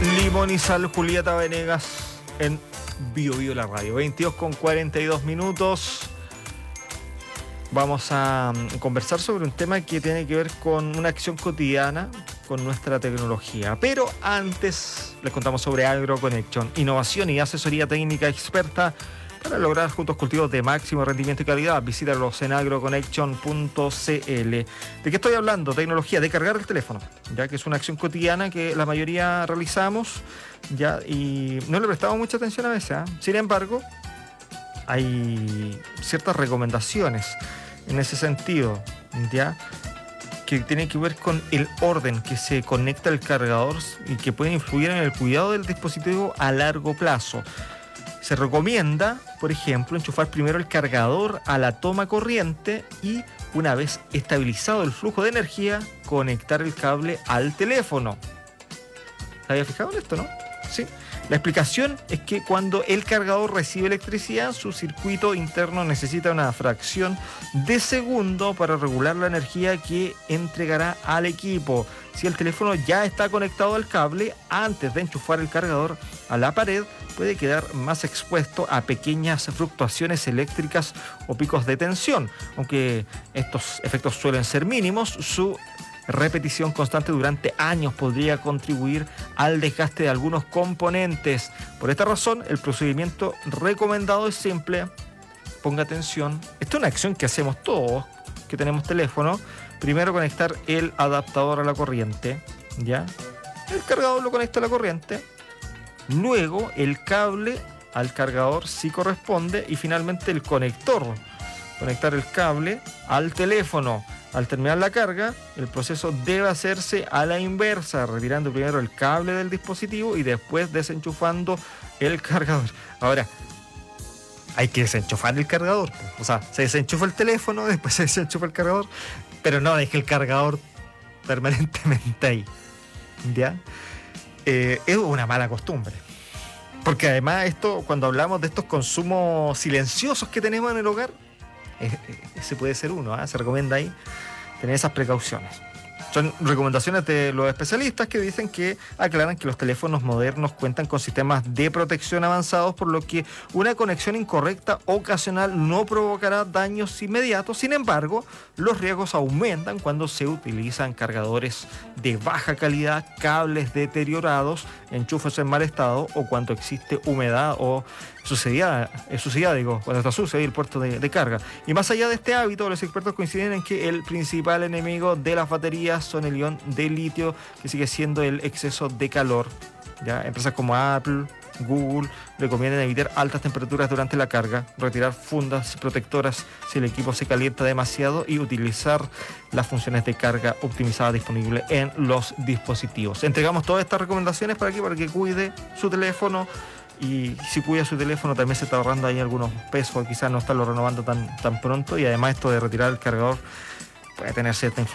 Limón y Sal, Julieta Venegas en Bio Bio la radio. 22:42. Vamos a conversar sobre un tema que tiene que ver con una acción cotidiana con nuestra tecnología. Pero antes les contamos sobre AgroConnection, innovación y asesoría técnica experta para lograr juntos cultivos de máximo rendimiento y calidad. Visítalos en agroconnection.cl. ¿De qué estoy hablando? Tecnología, de cargar el teléfono, ya que es una acción cotidiana que la mayoría realizamos, ya, y no le prestamos mucha atención a veces, ¿eh? Sin embargo, hay ciertas recomendaciones en ese sentido, ya, que tienen que ver con el orden que se conecta el cargador y que pueden influir en el cuidado del dispositivo a largo plazo. Se recomienda, por ejemplo, enchufar primero el cargador a la toma corriente y, una vez estabilizado el flujo de energía, conectar el cable al teléfono. ¿Se había fijado en esto, no? Sí. La explicación es que cuando el cargador recibe electricidad, su circuito interno necesita una fracción de segundo para regular la energía que entregará al equipo. Si el teléfono ya está conectado al cable, antes de enchufar el cargador a la pared, puede quedar más expuesto a pequeñas fluctuaciones eléctricas o picos de tensión. Aunque estos efectos suelen ser mínimos, su repetición constante durante años podría contribuir al desgaste de algunos componentes. Por esta razón, el procedimiento recomendado es simple. Ponga atención. Esta es una acción que hacemos todos que tenemos teléfono. Primero, conectar el adaptador a la corriente, ¿ya? El cargador lo conecta a la corriente. Luego, el cable al cargador si corresponde. Y finalmente, el conector. Conectar el cable al teléfono. Al terminar la carga, el proceso debe hacerse a la inversa, retirando primero el cable del dispositivo y después desenchufando el cargador. Ahora, hay que desenchufar el cargador. O sea, se desenchufa el teléfono, después se desenchufa el cargador, pero no deje el cargador permanentemente ahí, ¿ya? Es una mala costumbre. Porque además esto, cuando hablamos de estos consumos silenciosos que tenemos en el hogar, ese puede ser uno, ¿eh? Se recomienda ahí tener esas precauciones. Son recomendaciones de los especialistas que dicen que aclaran que los teléfonos modernos cuentan con sistemas de protección avanzados, por lo que una conexión incorrecta ocasional no provocará daños inmediatos. Sin embargo, los riesgos aumentan cuando se utilizan cargadores de baja calidad, cables deteriorados, enchufes en mal estado o cuando existe humedad o suciedad, cuando está sucio ahí el puerto de carga. Y más allá de este hábito, los expertos coinciden en que el principal enemigo de las baterías son el ion de litio, que sigue siendo el exceso de calor, ¿ya? Empresas como Apple, Google recomiendan evitar altas temperaturas durante la carga, retirar fundas protectoras si el equipo se calienta demasiado y utilizar las funciones de carga optimizadas disponibles en los dispositivos. Entregamos todas estas recomendaciones para que cuide su teléfono. Y si cuida su teléfono también se está ahorrando ahí algunos pesos, quizás no estarlo renovando tan pronto, y además esto de retirar el cargador puede tener cierta influencia